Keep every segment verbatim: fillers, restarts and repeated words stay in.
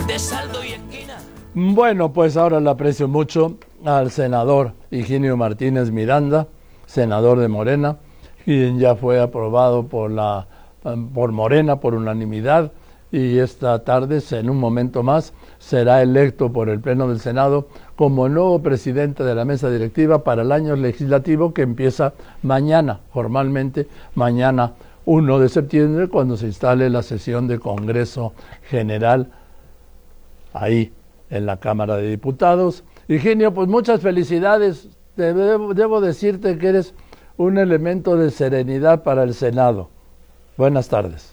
de saldo y esquina. Bueno, pues ahora le aprecio mucho al senador Higinio Martínez Miranda, senador de Morena, quien ya fue aprobado por la por Morena por unanimidad y esta tarde, en un momento más, será electo por el Pleno del Senado como el nuevo presidente de la mesa directiva para el año legislativo que empieza mañana, formalmente mañana primero de septiembre, cuando se instale la sesión de Congreso General ahí en la Cámara de Diputados. Higinio, pues muchas felicidades. Debo, debo decirte que eres un elemento de serenidad para el Senado. Buenas tardes.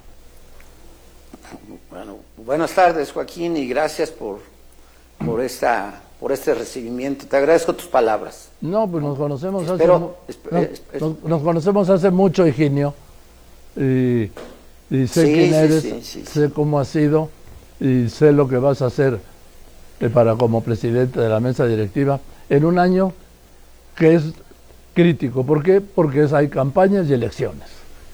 Bueno, buenas tardes, Joaquín, y gracias por, por, esta, por este recibimiento. Te agradezco tus palabras. No, pues nos conocemos Espero, hace esp no, esp nos, nos conocemos hace mucho, Higinio, y, y sé sí, quién sí, eres, sí, sí, sé sí. cómo has sido y sé lo que vas a hacer para como presidente de la mesa directiva en un año que es crítico. ¿Por qué? Porque es, hay campañas y elecciones.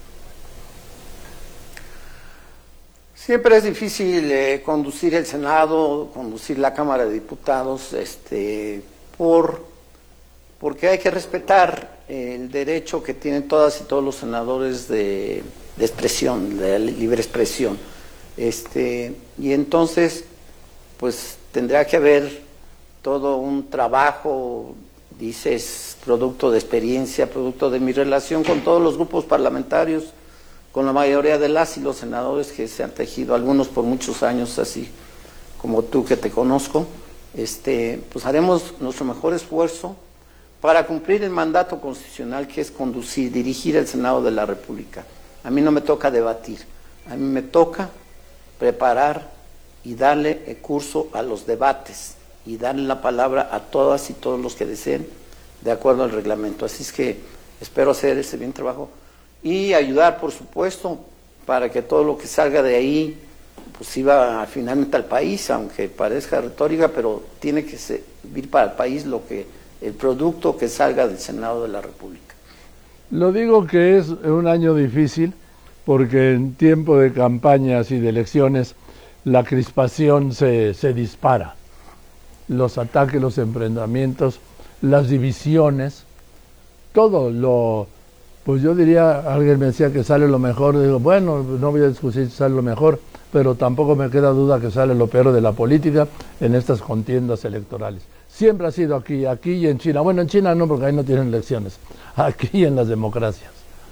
Siempre es difícil eh, conducir el Senado, conducir la Cámara de Diputados, este, por, porque hay que respetar el derecho que tienen todas y todos los senadores de, de expresión, de libre expresión. Este, y entonces, pues tendrá que haber todo un trabajo, dices, producto de experiencia, producto de mi relación con todos los grupos parlamentarios, con la mayoría de las y los senadores que se han tejido, algunos por muchos años, así como tú que te conozco. Este, pues haremos nuestro mejor esfuerzo para cumplir el mandato constitucional, que es conducir, dirigir el Senado de la República. A mí no me toca debatir, a mí me toca preparar y darle curso a los debates y darle la palabra a todas y todos los que deseen, de acuerdo al reglamento. Así es que espero hacer ese bien trabajo y ayudar, por supuesto, para que todo lo que salga de ahí pues sirva finalmente al país, aunque parezca retórica, pero tiene que servir para el país lo que el producto que salga del Senado de la República. Lo digo que es un año difícil porque en tiempo de campañas y de elecciones la crispación se, se dispara. Los ataques, los enfrentamientos, las divisiones, todo lo... Pues yo diría, alguien me decía que sale lo mejor, digo, bueno, no voy a discutir si sale lo mejor, pero tampoco me queda duda que sale lo peor de la política en estas contiendas electorales. Siempre ha sido aquí, aquí y en China. Bueno, en China no, porque ahí no tienen elecciones, aquí en las democracias.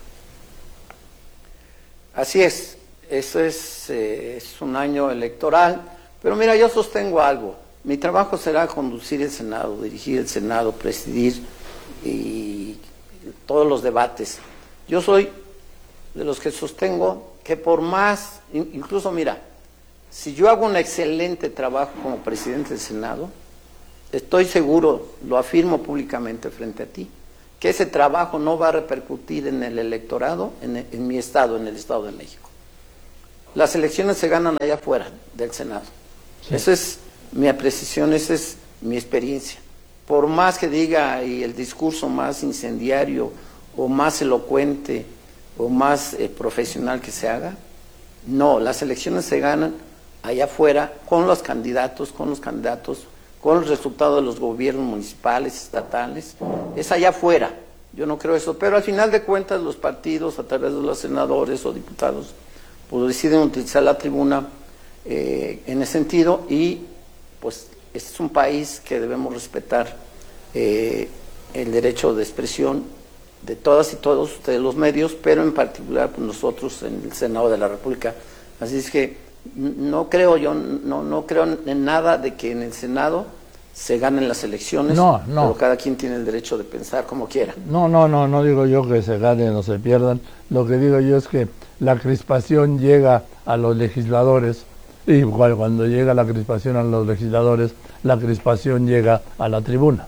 Así es, eso es, eh, es un año electoral, pero mira, yo sostengo algo. Mi trabajo será conducir el Senado, dirigir el Senado, presidir y todos los debates. Yo soy de los que sostengo que por más, incluso mira, si yo hago un excelente trabajo como presidente del Senado, estoy seguro, lo afirmo públicamente frente a ti, que ese trabajo no va a repercutir en el electorado, en, el, en mi estado, en el Estado de México. Las elecciones se ganan allá afuera del Senado. Sí. Esa es mi apreciación, esa es mi experiencia. Por más que diga y el discurso más incendiario o más elocuente o más eh, profesional que se haga, no, las elecciones se ganan allá afuera con los candidatos, con los candidatos, con los resultados de los gobiernos municipales, estatales, es allá afuera. Yo no creo eso, pero al final de cuentas los partidos, a través de los senadores o diputados, pues deciden utilizar la tribuna eh, en ese sentido y pues este es un país que debemos respetar eh, el derecho de expresión de todas y todos ustedes los medios, pero en particular pues, nosotros en el Senado de la República. Así es que no creo yo, no, no creo en nada de que en el Senado se ganen las elecciones, no, no. pero cada quien tiene el derecho de pensar como quiera. No, no, no, no digo yo que se ganen o se pierdan, lo que digo yo es que la crispación llega a los legisladores. Igual cuando llega la crispación a los legisladores, la crispación llega a la tribuna.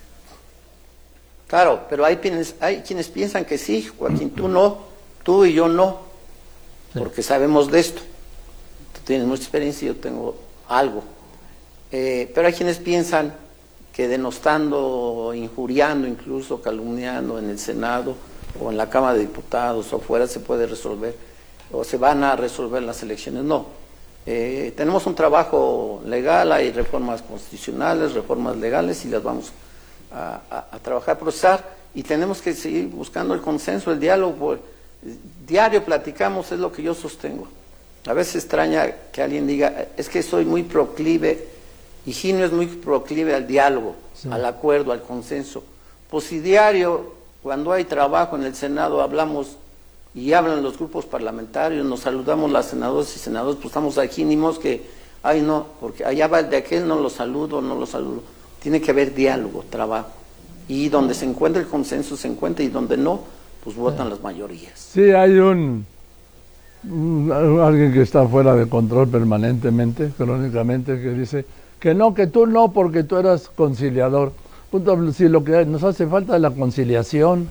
Claro, pero hay quienes, hay quienes piensan que sí, Joaquín, tú no, tú y yo no, sí. Porque sabemos de esto. Tú tienes mucha experiencia y yo tengo algo. Eh, pero hay quienes piensan que denostando, injuriando, incluso calumniando en el Senado o en la Cámara de Diputados o fuera se puede resolver, o se van a resolver las elecciones. No. Eh, tenemos un trabajo legal, hay reformas constitucionales, reformas legales y las vamos a, a, a trabajar, a procesar, y tenemos que seguir buscando el consenso, el diálogo. Diario platicamos, es lo que yo sostengo. A veces extraña que alguien diga, es que soy muy proclive, Higinio es muy proclive al diálogo, sí, al acuerdo, al consenso. Pues si diario, cuando hay trabajo en el Senado, hablamos y hablan los grupos parlamentarios, nos saludamos las senadoras y senadores, pues estamos aquí, ni modo que, ay no, porque allá va el de aquel, no lo saludo, no lo saludo. Tiene que haber diálogo, trabajo. Y donde se encuentra el consenso se encuentra, y donde no, pues votan sí. las mayorías. Sí, hay un, un alguien que está fuera de control permanentemente, crónicamente, que dice que no, que tú no, porque tú eras conciliador. Punto, si lo que nos hace falta es la conciliación.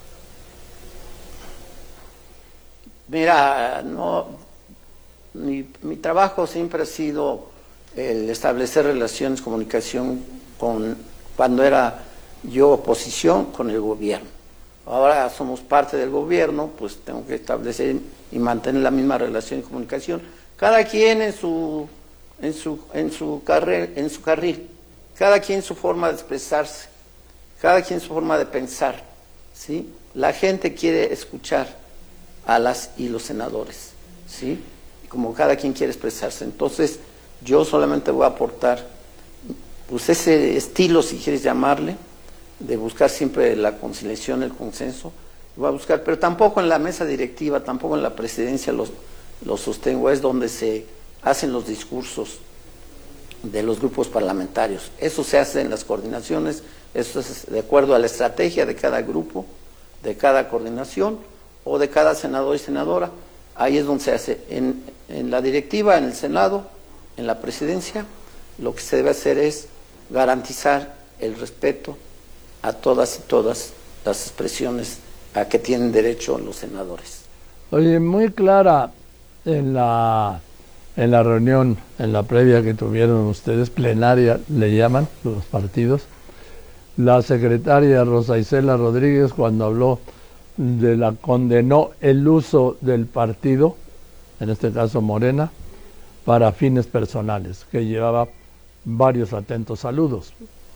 Mira, no, mi, mi trabajo siempre ha sido el establecer relaciones, comunicación con, cuando era yo oposición, con el gobierno. Ahora somos parte del gobierno, pues tengo que establecer y mantener la misma relación y comunicación. Cada quien en su, en su, en su carril, en su carril, cada quien su forma de expresarse, cada quien su forma de pensar, ¿sí? La gente quiere escuchar a las y los senadores, ¿sí? Como cada quien quiere expresarse. Entonces, yo solamente voy a aportar, pues, ese estilo, si quieres llamarle, de buscar siempre la conciliación, el consenso. Voy a buscar, pero tampoco en la mesa directiva, tampoco en la presidencia lo los sostengo, es donde se hacen los discursos de los grupos parlamentarios. Eso se hace en las coordinaciones, eso es de acuerdo a la estrategia de cada grupo, de cada coordinación, o de cada senador y senadora. Ahí es donde se hace. En, en la directiva, en el Senado, en la presidencia, lo que se debe hacer es garantizar el respeto a todas y todas las expresiones a que tienen derecho los senadores. Oye, muy clara en la, en la reunión, en la previa que tuvieron ustedes, plenaria le llaman los partidos, la secretaria Rosa Isela Rodríguez, cuando habló de la condenó el uso del partido, en este caso Morena, para fines personales, que llevaba varios atentos saludos.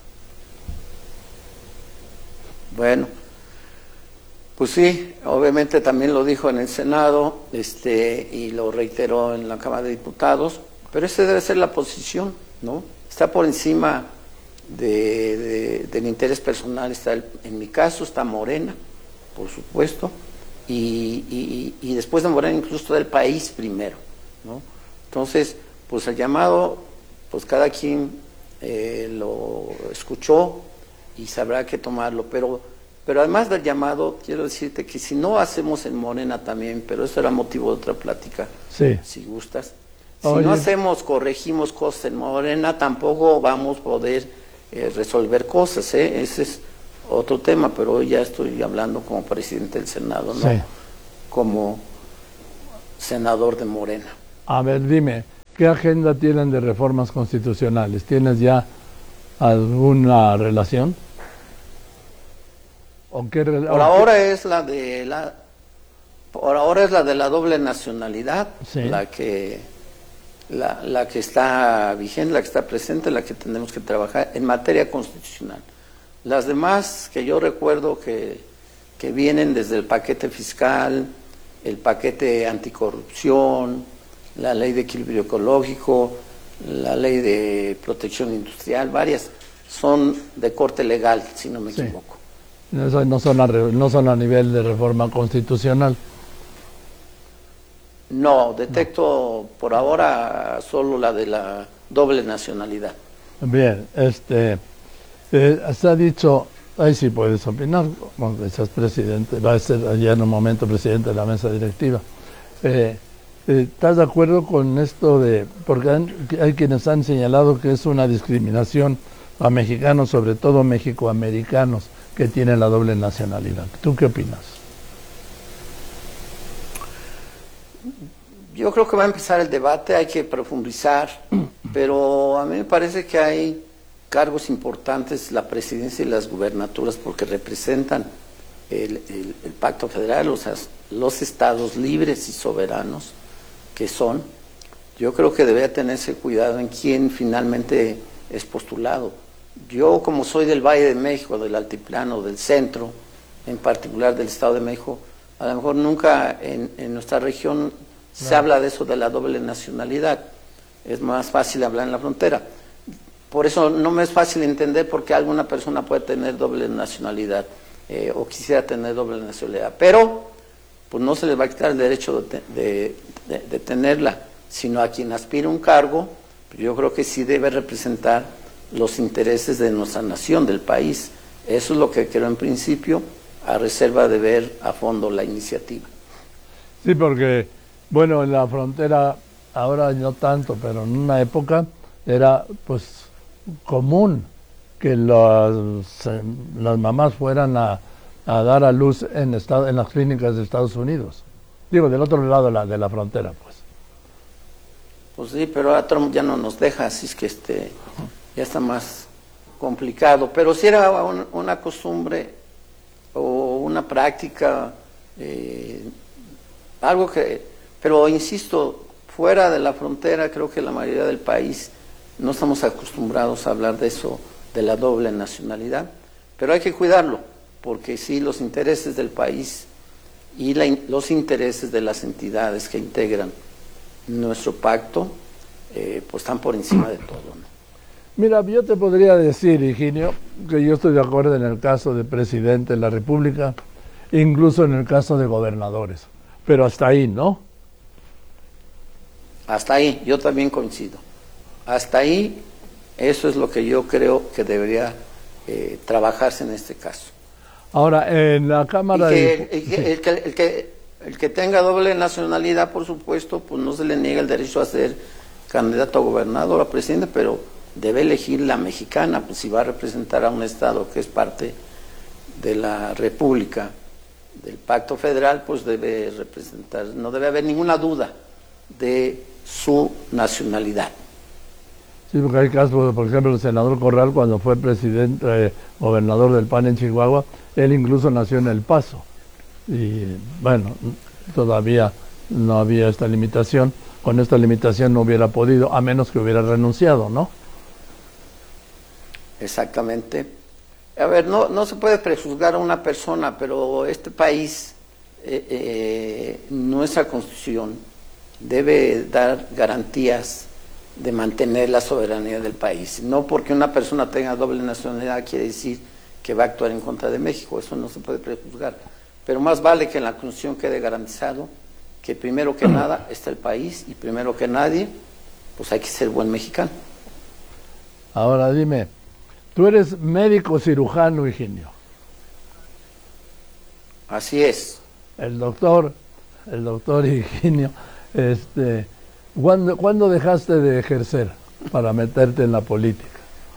Bueno, pues sí, obviamente también lo dijo en el Senado, este, y lo reiteró en la Cámara de Diputados, pero esa debe ser la posición, ¿no? Está por encima de, de, del interés personal, está el, en mi caso está Morena, por supuesto, y, y, y después de Morena incluso del país primero, ¿no? Entonces, pues el llamado, pues cada quien eh, lo escuchó y sabrá qué tomarlo, pero, pero además del llamado, quiero decirte que si no hacemos en Morena también, pero eso era motivo de otra plática, sí, si gustas, si Oye. no hacemos, corregimos cosas en Morena, tampoco vamos a poder eh, resolver cosas, ¿eh? Ese es otro tema, pero hoy ya estoy hablando como presidente del Senado, no sí. como senador de Morena. A ver, dime, ¿qué agenda tienen de reformas constitucionales? ¿Tienes ya alguna relación? ¿O qué re por ahora qué? es la de la por ahora es la de la doble nacionalidad, sí. la que la, la que está vigente, la que está presente, la que tenemos que trabajar en materia constitucional. Las demás que yo recuerdo que, que vienen desde el paquete fiscal, el paquete anticorrupción, la ley de equilibrio ecológico, la ley de protección industrial, varias son de corte legal, si no me sí. equivoco. No son, a, no son a nivel de reforma constitucional. No, detecto no. por ahora solo la de la doble nacionalidad. Bien, este... Eh, se ha dicho, ahí sí puedes opinar, como que seas presidente, va a ser ya en un momento presidente de la mesa directiva. Eh, eh, ¿Estás de acuerdo con esto de, porque han, hay quienes han señalado que es una discriminación a mexicanos, sobre todo mexicoamericanos, que tienen la doble nacionalidad? ¿Tú qué opinas? Yo creo que va a empezar el debate, hay que profundizar, pero a mí me parece que hay cargos importantes, la presidencia y las gubernaturas, porque representan el, el, el pacto federal, o sea, los estados libres y soberanos que son, yo creo que debe tenerse cuidado en quién finalmente es postulado. Yo, como soy del Valle de México, del Altiplano, del centro, en particular del Estado de México, a lo mejor nunca en, en nuestra región se no. habla de eso, de la doble nacionalidad. Es más fácil hablar en la frontera. Por eso no me es fácil entender por qué alguna persona puede tener doble nacionalidad eh, o quisiera tener doble nacionalidad. Pero pues no se les va a quitar el derecho de, de, de, de tenerla, sino a quien aspira un cargo, yo creo que sí debe representar los intereses de nuestra nación, del país. Eso es lo que creo en principio, a reserva de ver a fondo la iniciativa. Sí, porque, bueno, en la frontera, ahora no tanto, pero en una época era pues común que las, las mamás fueran a, a dar a luz en, estado, en las clínicas de Estados Unidos. Digo, del otro lado de la, de la frontera, pues. Pues sí, pero ahora Trump ya no nos deja, así es que este ya está más complicado. Pero si era un, una costumbre o una práctica, eh, algo que... Pero insisto, fuera de la frontera creo que la mayoría del país no estamos acostumbrados a hablar de eso, de la doble nacionalidad. Pero hay que cuidarlo, porque sí, los intereses del país y la, los intereses de las entidades que integran nuestro pacto, eh, pues están por encima de todo, ¿no? Mira, yo te podría decir, Higinio, que yo estoy de acuerdo en el caso de presidente de la República, incluso en el caso de gobernadores, pero hasta ahí, ¿no? Hasta ahí, yo también coincido. Hasta ahí, eso es lo que yo creo que debería eh, trabajarse en este caso. Ahora, en la Cámara y que, de... el, el, sí. el, que, el, que, el que tenga doble nacionalidad, por supuesto, pues no se le niega el derecho a ser candidato a gobernador, a presidente, pero debe elegir la mexicana, pues si va a representar a un estado que es parte de la República, del Pacto Federal, pues debe representar, no debe haber ninguna duda de su nacionalidad. Sí, porque hay casos, por ejemplo, el senador Corral, cuando fue presidente, eh, gobernador del P A N en Chihuahua, él incluso nació en El Paso. Y bueno, todavía no había esta limitación. Con esta limitación no hubiera podido, a menos que hubiera renunciado, ¿no? Exactamente. A ver, no, no se puede prejuzgar a una persona, pero este país, eh, eh, nuestra Constitución, debe dar garantías de mantener la soberanía del país. No porque una persona tenga doble nacionalidad quiere decir que va a actuar en contra de México, eso no se puede prejuzgar. Pero más vale que en la Constitución quede garantizado que primero que nada está el país y primero que nadie, pues hay que ser buen mexicano. Ahora dime, tú eres médico cirujano, Higinio. Así es. El doctor, el doctor Higinio, este, ¿cuándo, ¿cuándo dejaste de ejercer para meterte en la política?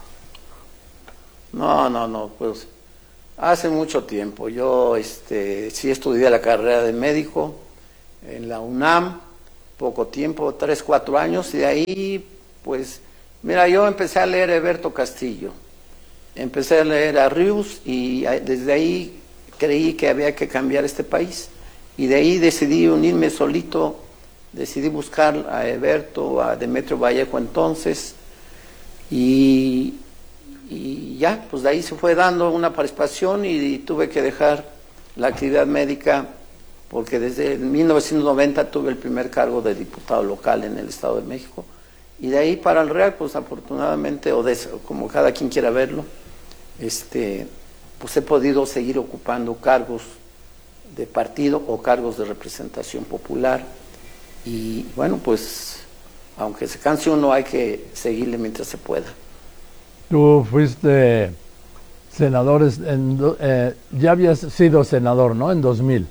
No, no, no, pues hace mucho tiempo. Yo este, sí estudié la carrera de médico en la UNAM, poco tiempo, tres, cuatro años, y de ahí, pues, mira, yo empecé a leer a Heberto Castillo, empecé a leer a Rius, y desde ahí creí que había que cambiar este país, y de ahí decidí unirme solito, decidí buscar a Heberto, a Demetrio Vallejo entonces, y, y ya, pues de ahí se fue dando una participación y, y tuve que dejar la actividad médica porque desde mil novecientos noventa tuve el primer cargo de diputado local en el Estado de México, y de ahí para el Real, pues afortunadamente, o de, como cada quien quiera verlo, este, pues he podido seguir ocupando cargos de partido o cargos de representación popular, y bueno, pues aunque se canse uno hay que seguirle mientras se pueda. Tú fuiste senador, en, eh, ya habías sido senador, ¿no? En dos mil.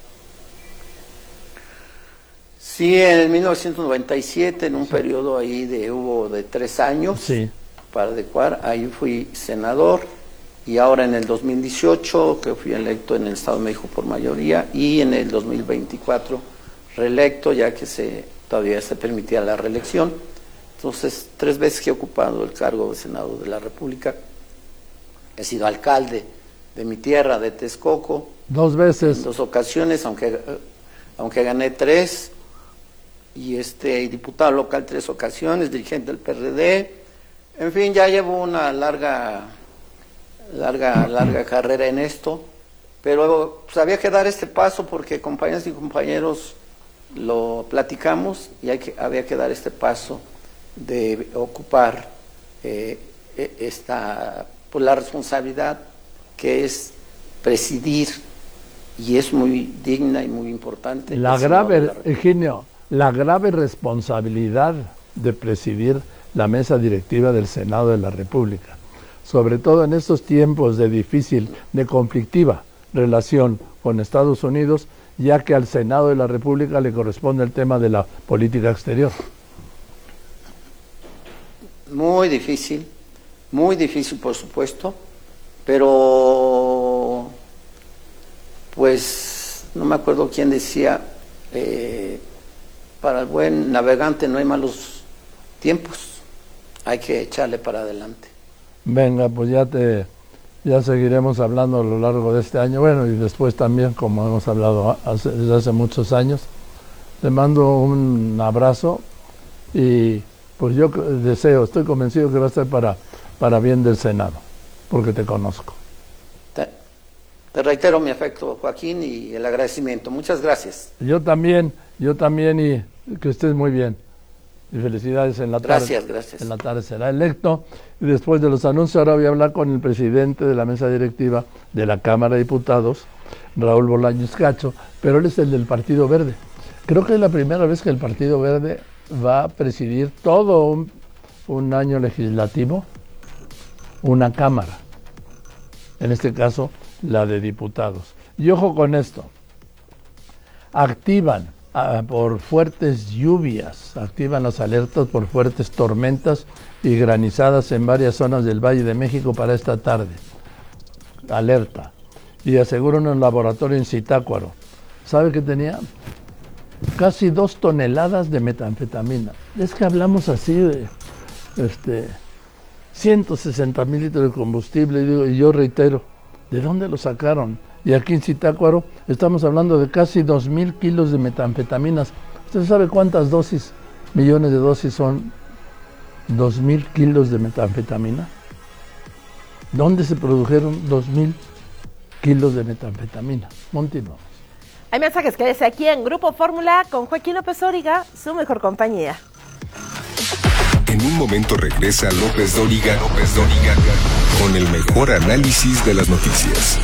Sí, en mil novecientos noventa y siete, en un sí. periodo ahí de hubo de tres años, sí. para adecuar, ahí fui senador, y ahora en el dos mil dieciocho, que fui electo en el Estado de México por mayoría, y en el dos mil veinticuatro reelecto, ya que se todavía se permitía la reelección. Entonces, tres veces que he ocupado el cargo de senador de la República. He sido alcalde de mi tierra, de Texcoco. Dos veces. En dos ocasiones, aunque, aunque gané tres. y este diputado local tres ocasiones, dirigente del P R D. En fin, ya llevo una larga, larga, larga carrera en esto, pero pues, había que dar este paso porque compañeras y compañeros lo platicamos y hay que, había que dar este paso de ocupar eh, esta, pues, la responsabilidad que es presidir, y es muy digna y muy importante. La grave, Higinio, la grave responsabilidad de presidir la mesa directiva del Senado de la República, sobre todo en estos tiempos de difícil, de conflictiva relación con Estados Unidos, ya que al Senado de la República le corresponde el tema de la política exterior. Muy difícil, muy difícil por supuesto, pero pues no me acuerdo quién decía, eh, para el buen navegante no hay malos tiempos, hay que echarle para adelante. Venga, pues ya te ya seguiremos hablando a lo largo de este año, bueno, y después también, como hemos hablado hace, desde hace muchos años. Te mando un abrazo y pues yo deseo, estoy convencido que va a ser para, para bien del Senado, porque te conozco. Te, te reitero mi afecto, Joaquín, y el agradecimiento. Muchas gracias. Yo también, yo también, y que estés muy bien. Y felicidades en la tarde. Gracias, gracias. En la tarde será electo. Y después de los anuncios, ahora voy a hablar con el presidente de la mesa directiva de la Cámara de Diputados, Raúl Bolaños Cacho, pero él es el del Partido Verde. Creo que es la primera vez que el Partido Verde va a presidir todo un, un año legislativo, una Cámara, en este caso la de diputados. Y ojo con esto, activan a, por fuertes lluvias, activan las alertas por fuertes tormentas y granizadas en varias zonas del Valle de México para esta tarde. Alerta. Y aseguran un laboratorio en Zitácuaro. ¿Sabe qué tenía? Casi dos toneladas de metanfetamina. Es que hablamos así de este, ciento sesenta mil litros de combustible, y, digo, y yo reitero, ¿de dónde lo sacaron? Y aquí en Zitácuaro estamos hablando de casi dos mil kilos de metanfetaminas. ¿Usted sabe cuántas dosis, millones de dosis son dos mil kilos de metanfetamina? ¿Dónde se produjeron dos mil kilos de metanfetamina? Continuamos. Hay mensajes, quédese aquí en Grupo Fórmula con Joaquín López Dóriga, su mejor compañía. En un momento regresa López Dóriga, López Dóriga, con el mejor análisis de las noticias.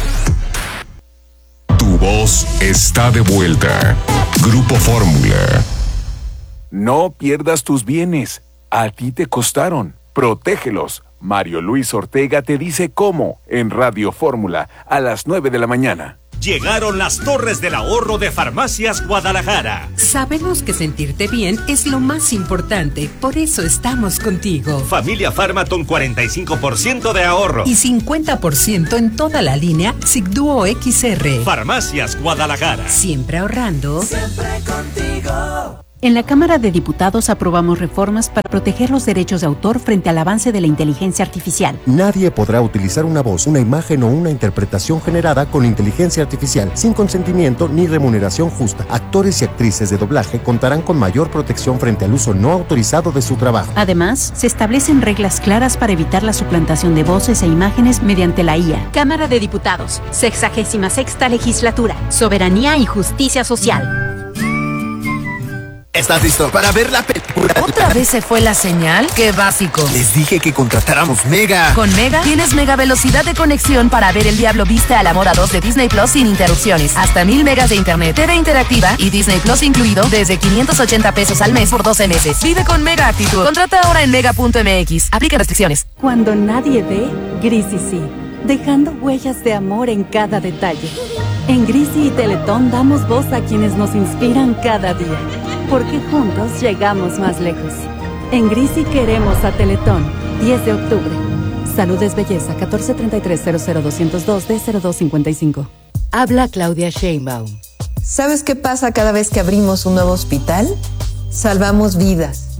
Tu voz está de vuelta. Grupo Fórmula. No pierdas tus bienes. A ti te costaron. Protégelos. Mario Luis Ortega te dice cómo en Radio Fórmula a las nueve de la mañana. Llegaron las Torres del Ahorro de Farmacias Guadalajara. Sabemos que sentirte bien es lo más importante, por eso estamos contigo. Familia Farmaton, cuarenta y cinco por ciento de ahorro. Y cincuenta por ciento en toda la línea Sigduo X R. Farmacias Guadalajara. Siempre ahorrando. Siempre contigo. En la Cámara de Diputados aprobamos reformas para proteger los derechos de autor frente al avance de la inteligencia artificial. Nadie podrá utilizar una voz, una imagen o una interpretación generada con inteligencia artificial sin consentimiento ni remuneración justa. Actores y actrices de doblaje contarán con mayor protección frente al uso no autorizado de su trabajo. Además, se establecen reglas claras para evitar la suplantación de voces e imágenes mediante la I A. Cámara de Diputados, sexagésima sexta legislatura, soberanía y justicia social. ¿Estás listo para ver la película? ¿Otra vez se fue la señal? ¡Qué básico! Les dije que contratáramos Mega. Con Mega tienes mega velocidad de conexión para ver El Diablo Viste a la Moda dos de Disney Plus sin interrupciones. Hasta mil megas de internet, T V interactiva y Disney Plus incluido desde quinientos ochenta pesos al mes por doce meses. Vive con Mega actitud. Contrata ahora en mega punto m x. Aplica restricciones. Cuando nadie ve, Grisi sí. Dejando huellas de amor en cada detalle. En Grisi y Teletón damos voz a quienes nos inspiran cada día. Porque juntos llegamos más lejos. En Grisi queremos a Teletón. diez de octubre. Salud es belleza. catorce treinta y tres cero cero doscientos dos D cero dos cincuenta y cinco. Habla Claudia Sheinbaum. ¿Sabes qué pasa cada vez que abrimos un nuevo hospital? Salvamos vidas.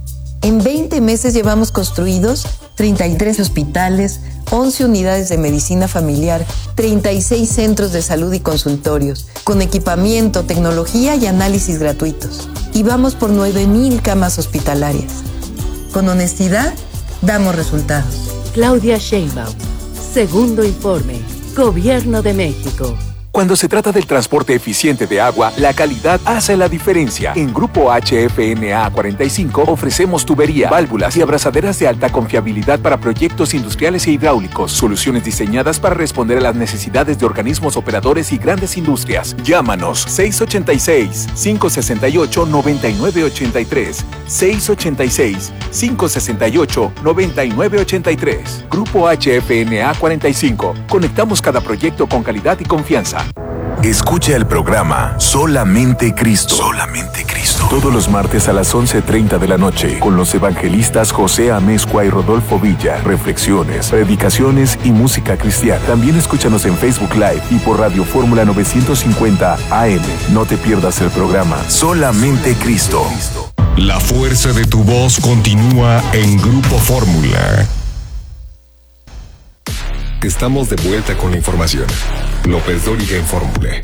En veinte meses llevamos construidos treinta y tres hospitales, once unidades de medicina familiar, treinta y seis centros de salud y consultorios, con equipamiento, tecnología y análisis gratuitos. Y vamos por nueve mil camas hospitalarias. Con honestidad, damos resultados. Claudia Sheinbaum. Segundo informe. Gobierno de México. Cuando se trata del transporte eficiente de agua, la calidad hace la diferencia. En Grupo H F N A cuarenta y cinco ofrecemos tubería, válvulas y abrazaderas de alta confiabilidad para proyectos industriales e hidráulicos. Soluciones diseñadas para responder a las necesidades de organismos operadores y grandes industrias. Llámanos seis ocho seis, cinco seis ocho, nueve nueve ocho tres. seis ocho seis, cinco seis ocho, nueve nueve ocho tres. Grupo H F N A cuarenta y cinco. Conectamos cada proyecto con calidad y confianza. Escucha el programa Solamente Cristo. Solamente Cristo. Todos los martes a las once treinta de la noche con los evangelistas José Amezcua y Rodolfo Villa. Reflexiones, predicaciones y música cristiana. También escúchanos en Facebook Live y por Radio Fórmula novecientos cincuenta A M. No te pierdas el programa Solamente Cristo. La fuerza de tu voz continúa en Grupo Fórmula. Estamos de vuelta con la información. López Dóriga en Fórmula.